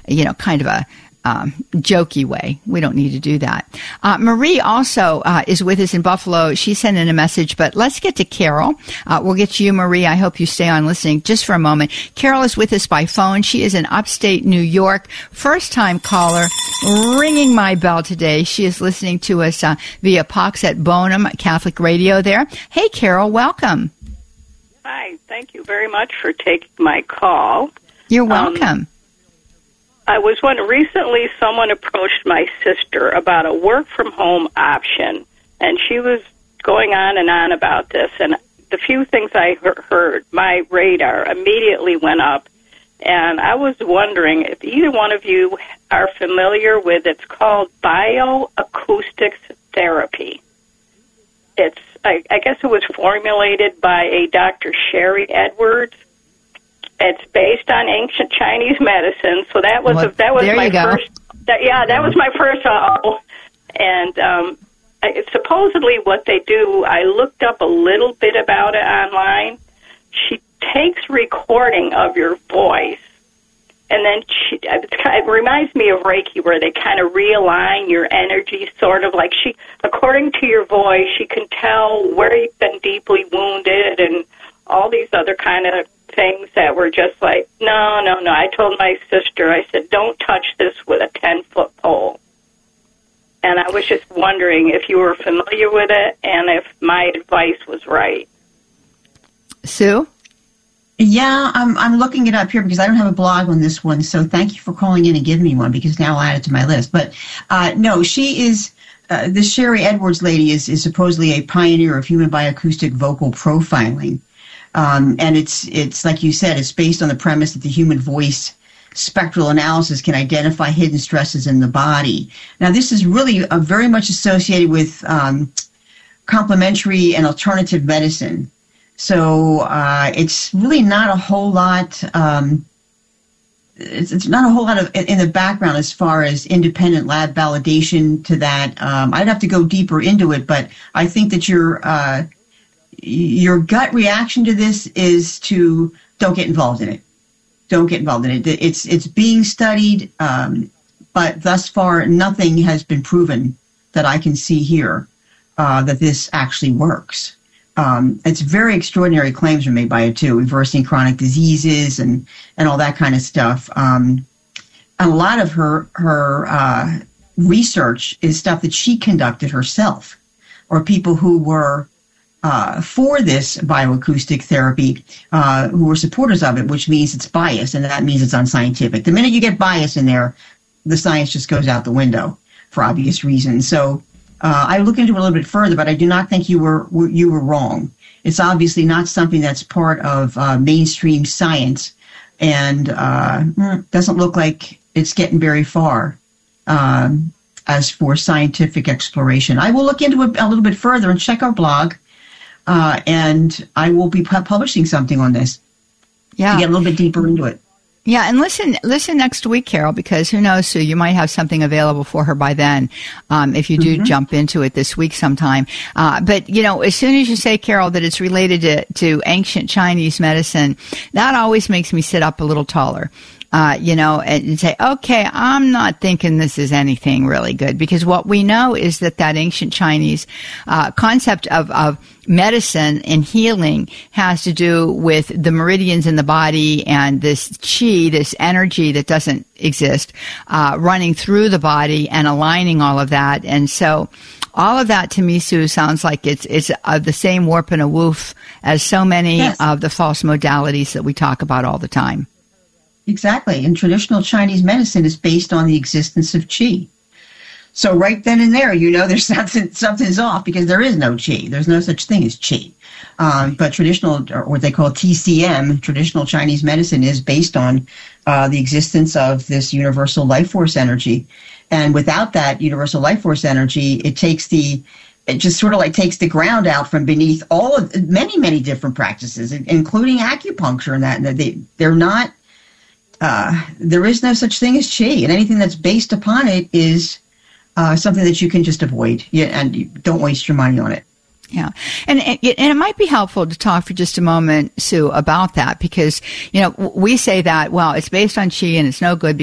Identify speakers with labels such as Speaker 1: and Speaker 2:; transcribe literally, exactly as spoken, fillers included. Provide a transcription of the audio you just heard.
Speaker 1: you know, kind of a Um, jokey way. We don't need to do that. Uh, Marie also uh, is with us in Buffalo. She sent in a message, but let's get to Carol. Uh, we'll get to you, Marie. I hope you stay on listening just for a moment. Carol is with us by phone. She is in upstate New York. First-time caller, ringing my bell today. She is listening to us uh, via Pax et Bonum Catholic Radio there. Hey, Carol, welcome.
Speaker 2: Hi. Thank you very much for taking my call.
Speaker 1: You're welcome. Um,
Speaker 2: I was wondering, recently someone approached my sister about a work-from-home option, and she was going on and on about this, and the few things I he- heard, my radar immediately went up, and I was wondering if either one of you are familiar with, it's called bioacoustics therapy. It's, I, I guess it was formulated by a Doctor Sherry Edwards. It's based on ancient Chinese medicine, so that was
Speaker 1: well,
Speaker 2: a, that was my
Speaker 1: go.
Speaker 2: first. That, yeah, that was my first. Oh, and um, I, supposedly, what they do, I looked up a little bit about it online. She takes recording of your voice, and then she. It's kind of, it reminds me of Reiki, where they kind of realign your energy, sort of like she. According to your voice, she can tell where you've been deeply wounded, and all these other kind of things that were just like, no, no, no. I told my sister, I said, don't touch this with a ten-foot pole. And I was just wondering if you were familiar with it and if my advice was right.
Speaker 1: Sue?
Speaker 3: Yeah, I'm I'm looking it up here because I don't have a blog on this one. So thank you for calling in and giving me one because now I'll add it to my list. But uh, no, she is, uh, this Sherry Edwards lady is, is supposedly a pioneer of human bioacoustic vocal profiling. Um, and it's, it's like you said, it's based on the premise that the human voice spectral analysis can identify hidden stresses in the body. Now, this is really uh, very much associated with um, complementary and alternative medicine. So uh, it's really not a whole lot, um, it's, it's not a whole lot of in the background as far as independent lab validation to that. Um, I'd have to go deeper into it, but I think that your uh, your gut reaction to this is to don't get involved in it. Don't get involved in it. It's it's being studied, um, but thus far nothing has been proven that I can see here uh, that this actually works. Um, it's very extraordinary claims are made by it too, reversing chronic diseases and, and all that kind of stuff. Um, and a lot of her her uh, research is stuff that she conducted herself, or people who were uh, for this bioacoustic therapy, uh, who were supporters of it, which means it's biased, and that means it's unscientific. The minute you get bias in there, the science just goes out the window for obvious reasons. So uh, I look into it a little bit further, but I do not think you were you were wrong. It's obviously not something that's part of uh, mainstream science, and uh, doesn't look like it's getting very far um, as for scientific exploration. I will look into it a little bit further and check our blog. Uh, and I will be pu- publishing something on this
Speaker 1: yeah.
Speaker 3: to get a little bit deeper into it.
Speaker 1: Yeah, and listen, listen next week, Carol, because who knows, Sue, you might have something available for her by then, um, if you do mm-hmm. jump into it this week sometime. Uh, but, you know, as soon as you say, Carol, that it's related to, to ancient Chinese medicine, that always makes me sit up a little taller. Uh, you know, and say, okay, I'm not thinking this is anything really good, because what we know is that that ancient Chinese uh, concept of, of medicine and healing has to do with the meridians in the body and this qi, this energy that doesn't exist, uh, running through the body and aligning all of that. And so all of that to me, Sue, sounds like it's it's of the same warp and a woof as so many yes. of the false modalities that we talk about all the time.
Speaker 3: Exactly. And traditional Chinese medicine is based on the existence of qi. So right then and there, you know, there's something, something's off, because there is no qi. There's no such thing as qi. Um, but traditional, or what they call T C M, traditional Chinese medicine, is based on uh, the existence of this universal life force energy. And without that universal life force energy, it takes the, it just sort of like takes the ground out from beneath all of many, many different practices, including acupuncture and that. And they, they're not, Uh, there is no such thing as qi, and anything that's based upon it is uh, something that you can just avoid, yeah, and you don't waste your money on it.
Speaker 1: Yeah. And, and it might be helpful to talk for just a moment, Sue, about that, because, you know, we say that, well, it's based on qi and it's no good